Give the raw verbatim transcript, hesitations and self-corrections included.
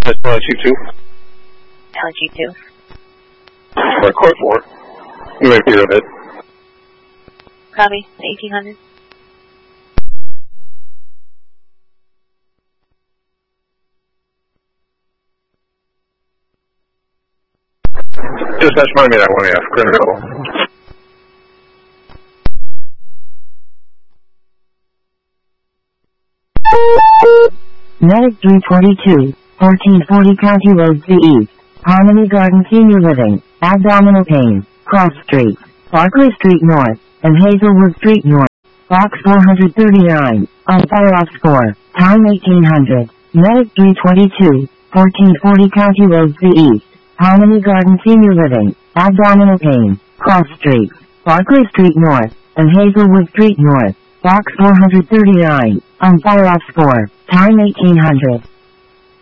That's L G two. L G two. Or Core four. You might be a bit. Copy. eighteen hundred. Dispatch, mind me that one F. Critical. Medic three twenty-two, fourteen forty County Road C East, Harmony Garden Senior Living, abdominal pain, Cross Street, Barclay Street North, and Hazelwood Street North, box four thirty-nine, on fire off score, time eighteen hundred, Medic three twenty-two, fourteen forty County Road C East, Harmony Garden Senior Living, abdominal pain, Cross Street, Barclay Street North, and Hazelwood Street North, box four thirty-nine, on fire off score, time eighteen hundred.